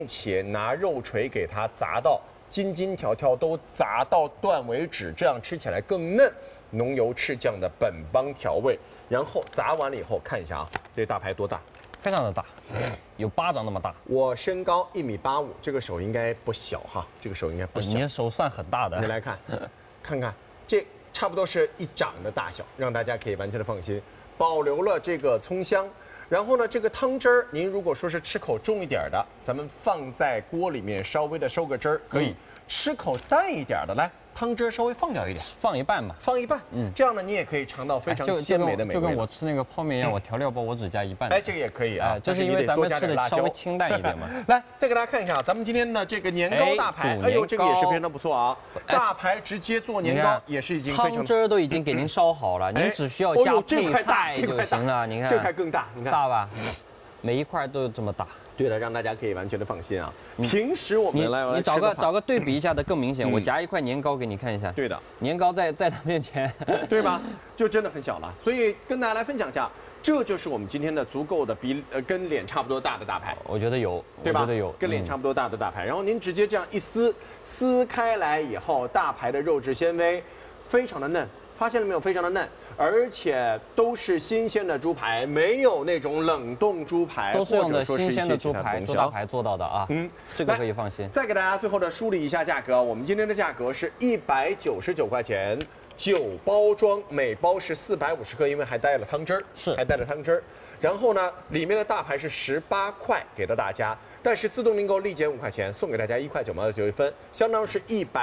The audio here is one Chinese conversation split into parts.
且拿肉锤给它砸到筋筋条条都砸到断为止，这样吃起来更嫩。浓油赤酱的本帮调味，然后砸完了以后看一下啊，这大排多大？ 非常的大，有巴掌那么大。 我身高1.85米，这个手应该不小哈，这个手应该不小。 你的手算很大的。 你来看，看看这差不多是一掌的大小，让大家可以完全的放心。保留了这个葱香，然后呢，这个汤汁儿，您如果说是吃口重一点的，咱们放在锅里面稍微的收个汁儿，可以。吃口淡一点的，来汤汁稍微放掉一点， 放一半吧， 放一半，这样呢你也可以尝到非常鲜美的美味。 就跟我吃那个泡面一样，我调料包我只加一半。 哎，这个也可以啊， 就是因为咱们吃的稍微清淡一点嘛。 来，再给大家看一下，咱们今天的这个年糕大排，哎呦，这个也是非常不错啊。大排直接做年糕也是已经非常。 汤汁都已经给您烧好了，您只需要加配菜就行了。你看这块更大，你看大吧？每一块都这么大。 对了，让大家可以完全的放心啊。平时我们来你找个对比一下的更明显。我夹一块年糕给你看一下。 对的， 年糕在他面前， 对吧？就真的很小了。所以跟大家来分享一下，这就是我们今天的足够的跟脸差不多大的大排。 我觉得有， 对吧？ 我觉得有， 跟脸差不多大的大排。然后您直接这样一撕开来以后，大排的肉质纤维非常的嫩，发现了没有？非常的嫩。而且都是新鲜的猪排，没有那种冷冻猪排， 都是用的新鲜的猪排做大排做到的啊。这个可以放心。 再给大家最后的梳理一下价格，我们今天的价格是199块钱，9包装，每包是450克，因为还带了汤汁儿，还带了汤汁儿。然后呢，里面的大排是18块给到大家，但是自动订购立减5块钱，送给大家1块9毛91分，相当是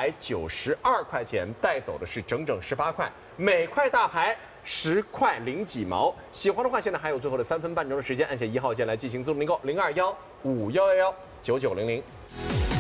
192块钱，带走的是整整18块，每块大排10块0几毛。喜欢的话，现在还有最后的3分半钟的时间，按下1号键来进行自动订购，0215119900。